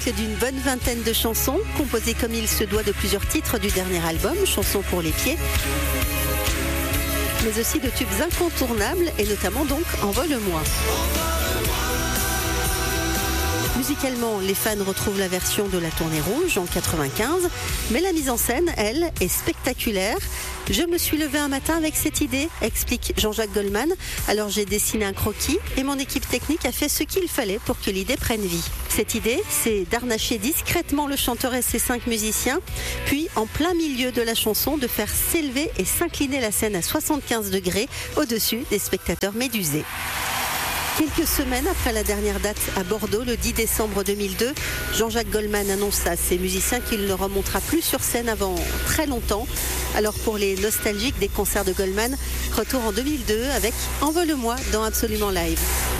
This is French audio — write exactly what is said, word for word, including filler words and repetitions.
D'une bonne vingtaine de chansons, composées comme il se doit de plusieurs titres du dernier album, Chansons pour les pieds, mais aussi de tubes incontournables et notamment donc Envole-moi. Musicalement, les fans retrouvent la version de la Tournée Rouge en quatre-vingt-quinze, mais la mise en scène, elle, est spectaculaire. Je me suis levée un matin avec cette idée, explique Jean-Jacques Goldman. Alors j'ai dessiné un croquis et mon équipe technique a fait ce qu'il fallait pour que l'idée prenne vie. Cette idée, c'est d'harnacher discrètement le chanteur et ses cinq musiciens, puis en plein milieu de la chanson, de faire s'élever et s'incliner la scène à soixante-quinze degrés au-dessus des spectateurs médusés. Quelques semaines après la dernière date à Bordeaux, le dix décembre deux mille deux, Jean-Jacques Goldman annonce à ses musiciens qu'il ne remontera plus sur scène avant très longtemps. Alors pour les nostalgiques des concerts de Goldman, retour en deux mille deux avec Envole-moi dans Absolument Live.